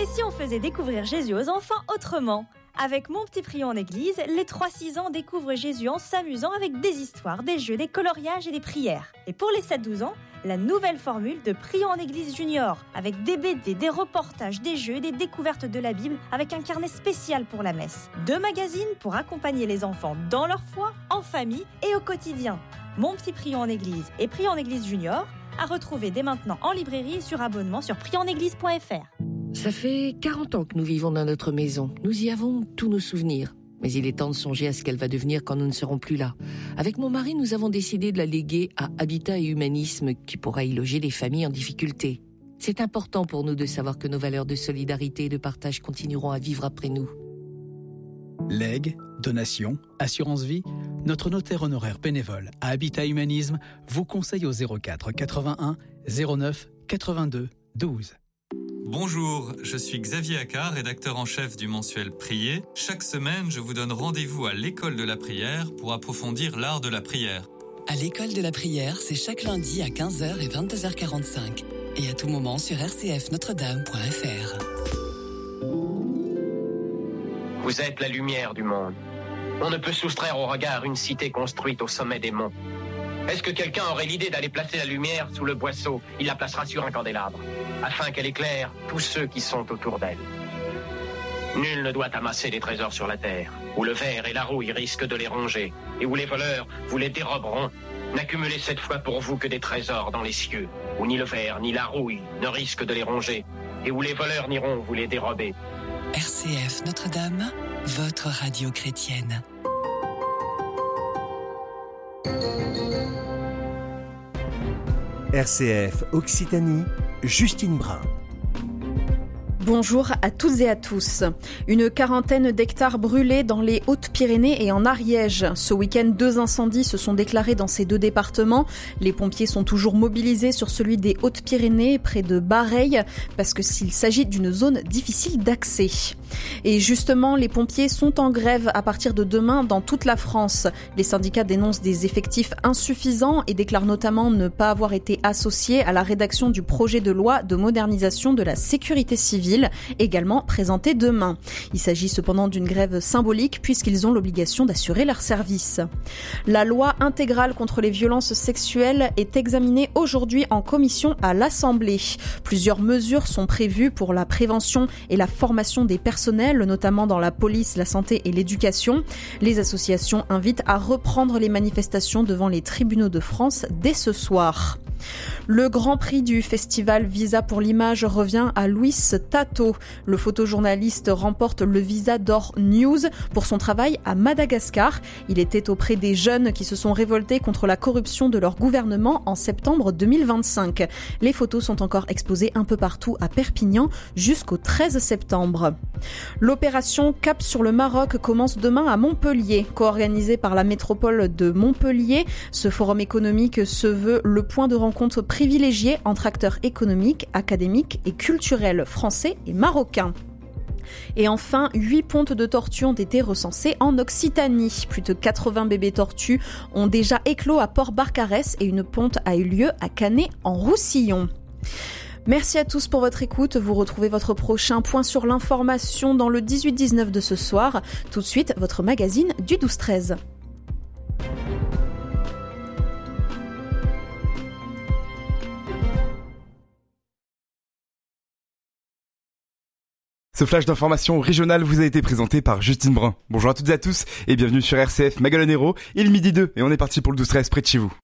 Et si on faisait découvrir Jésus aux enfants autrement ? Avec Mon Petit Prion en Église, les 3-6 ans découvrent Jésus en s'amusant avec des histoires, des jeux, des coloriages et des prières. Et pour les 7-12 ans, la nouvelle formule de Prion en Église Junior, avec des BD, des reportages, des jeux et des découvertes de la Bible, avec un carnet spécial pour la messe. 2 magazines pour accompagner les enfants dans leur foi, en famille et au quotidien. Mon Petit Prion en Église et Prion en Église Junior, à retrouver dès maintenant en librairie et sur abonnement sur prionenéglise.fr. Ça fait 40 ans que nous vivons dans notre maison. Nous y avons tous nos souvenirs. Mais il est temps de songer à ce qu'elle va devenir quand nous ne serons plus là. Avec mon mari, nous avons décidé de la léguer à Habitat et Humanisme, qui pourra y loger les familles en difficulté. C'est important pour nous de savoir que nos valeurs de solidarité et de partage continueront à vivre après nous. Legs, donations, assurance vie, notre notaire honoraire bénévole à Habitat Humanisme vous conseille au 04 81 09 82 12. Bonjour, je suis Xavier Accard, rédacteur en chef du mensuel Prier. Chaque semaine, je vous donne rendez-vous à l'école de la prière pour approfondir l'art de la prière. À l'école de la prière, c'est chaque lundi à 15h et 22h45 et à tout moment sur rcfnotredame.fr. Vous êtes la lumière du monde. On ne peut soustraire au regard une cité construite au sommet des monts. Est-ce que quelqu'un aurait l'idée d'aller placer la lumière sous le boisseau ? Il la placera sur un candélabre, afin qu'elle éclaire tous ceux qui sont autour d'elle. Nul ne doit amasser des trésors sur la terre, où le ver et la rouille risquent de les ronger, et où les voleurs vous les déroberont. N'accumulez cette fois pour vous que des trésors dans les cieux, où ni le ver ni la rouille ne risquent de les ronger, et où les voleurs n'iront vous les dérober. RCF Notre-Dame, votre radio chrétienne. RCF Occitanie, Justine Brun. Bonjour à toutes et à tous. Une quarantaine d'hectares brûlés dans les Hautes-Pyrénées et en Ariège. Ce week-end, 2 incendies se sont déclarés dans ces 2 départements. Les pompiers sont toujours mobilisés sur celui des Hautes-Pyrénées, près de Bareilles, parce que s'il s'agit d'une zone difficile d'accès. Et justement, les pompiers sont en grève à partir de demain dans toute la France. Les syndicats dénoncent des effectifs insuffisants et déclarent notamment ne pas avoir été associés à la rédaction du projet de loi de modernisation de la sécurité civile, également présenté demain. Il s'agit cependant d'une grève symbolique puisqu'ils ont l'obligation d'assurer leur service. La loi intégrale contre les violences sexuelles est examinée aujourd'hui en commission à l'Assemblée. Plusieurs mesures sont prévues pour la prévention et la formation des personnels, notamment dans la police, la santé et l'éducation. Les associations invitent à reprendre les manifestations devant les tribunaux de France dès ce soir. Le grand prix du festival Visa pour l'image revient à Luis Tato. Le photojournaliste remporte le Visa d'Or News pour son travail à Madagascar. Il était auprès des jeunes qui se sont révoltés contre la corruption de leur gouvernement en septembre 2025. Les photos sont encore exposées un peu partout à Perpignan jusqu'au 13 septembre. L'opération Cap sur le Maroc commence demain à Montpellier. Co-organisé par la métropole de Montpellier, ce forum économique se veut le point de rencontre privilégié entre acteurs économiques, académiques et culturels français et marocains. Et enfin, 8 pontes de tortues ont été recensées en Occitanie. Plus de 80 bébés tortues ont déjà éclos à Port-Barcarès et une ponte a eu lieu à Canet en Roussillon. Merci à tous pour votre écoute. Vous retrouvez votre prochain point sur l'information dans le 18-19 de ce soir. Tout de suite, votre magazine du 12-13. Ce flash d'information régionale vous a été présenté par Justine Brun. Bonjour à toutes et à tous et bienvenue sur RCF Magalonero. Il est midi 2 et on est parti pour le 12-13 près de chez vous.